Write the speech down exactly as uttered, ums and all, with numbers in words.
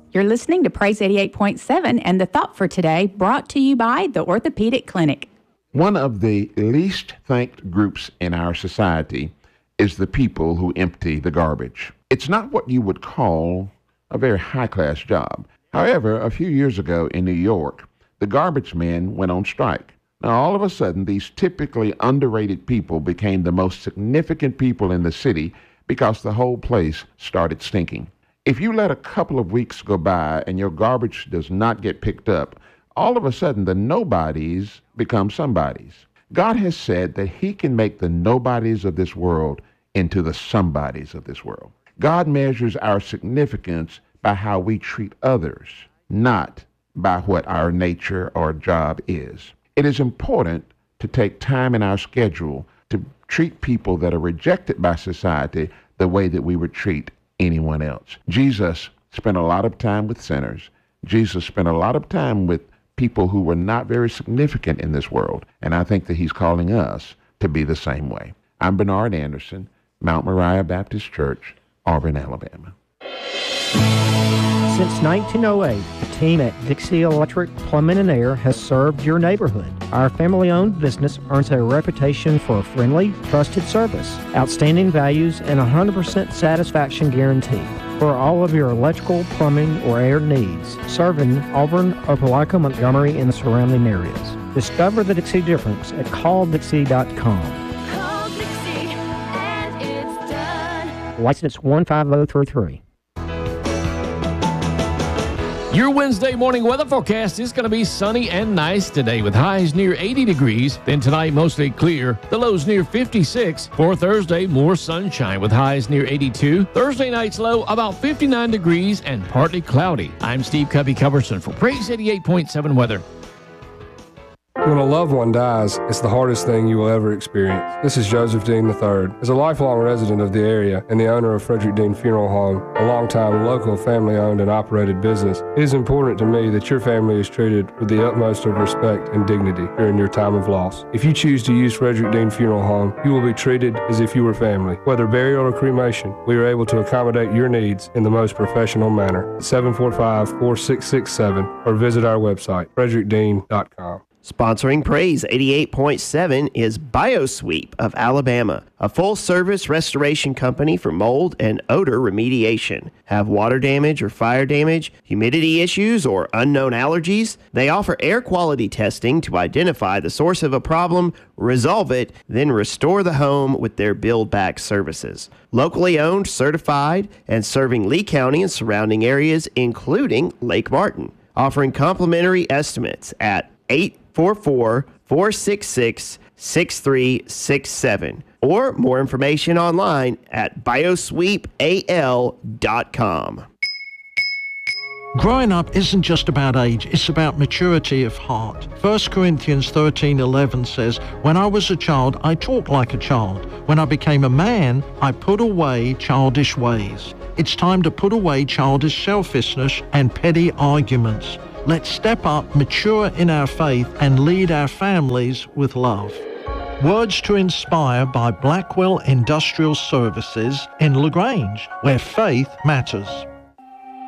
You're listening to Praise eighty-eight point seven, and the thought for today brought to you by the Orthopedic Clinic. One of the least thanked groups in our society is the people who empty the garbage. It's not what you would call a very high-class job. However, a few years ago in New York, the garbage men went on strike. Now, all of a sudden, these typically underrated people became the most significant people in the city because the whole place started stinking. If you let a couple of weeks go by and your garbage does not get picked up, all of a sudden the nobodies become somebodies. God has said that he can make the nobodies of this world into the somebodies of this world. God measures our significance by how we treat others, not by what our nature or job is. It is important to take time in our schedule to treat people that are rejected by society the way that we would treat anyone else. Jesus spent a lot of time with sinners. Jesus spent a lot of time with people who were not very significant in this world, and I think that he's calling us to be the same way. I'm Bernard Anderson, Mount Moriah Baptist Church, Auburn, Alabama. Since nineteen oh eight, the team at Dixie Electric Plumbing and Air has served your neighborhood. Our family-owned business earns a reputation for friendly, trusted service, outstanding values, and a one hundred percent satisfaction guarantee. For all of your electrical, plumbing, or air needs, serving Auburn, Opelika, Montgomery, and the surrounding areas. Discover the Dixie difference at call dixie dot com. Call Dixie and it's done. License one five zero three three. Your Wednesday morning weather forecast is going to be sunny and nice today with highs near eighty degrees. Then tonight, mostly clear. The lows near fifty-six. For Thursday, more sunshine with highs near eighty-two. Thursday night's low about fifty-nine degrees and partly cloudy. I'm Steve Cubby Coverson for Praise eighty-eight point seven Weather. When a loved one dies, it's the hardest thing you will ever experience. This is Joseph Dean the third. As a lifelong resident of the area and the owner of Frederick Dean Funeral Home, a longtime local family-owned and operated business, it is important to me that your family is treated with the utmost of respect and dignity during your time of loss. If you choose to use Frederick Dean Funeral Home, you will be treated as if you were family. Whether burial or cremation, we are able to accommodate your needs in the most professional manner. seven four five, four six six seven or visit our website, frederick dean dot com. Sponsoring Praise eighty-eight point seven is BioSweep of Alabama, a full-service restoration company for mold and odor remediation. Have water damage or fire damage, humidity issues, or unknown allergies? They offer air quality testing to identify the source of a problem, resolve it, then restore the home with their build-back services. Locally owned, certified, and serving Lee County and surrounding areas, including Lake Martin. Offering complimentary estimates at eight four four, four six six, six three six seven or more information online at biosweep a l dot com. Growing up isn't just about age, it's about maturity of heart. First Corinthians thirteen eleven says, "When I was a child, I talked like a child. When I became a man, I put away childish ways." It's time to put away childish selfishness and petty arguments. Let's step up, mature in our faith, and lead our families with love. Words to Inspire by Blackwell Industrial Services in LaGrange, where faith matters.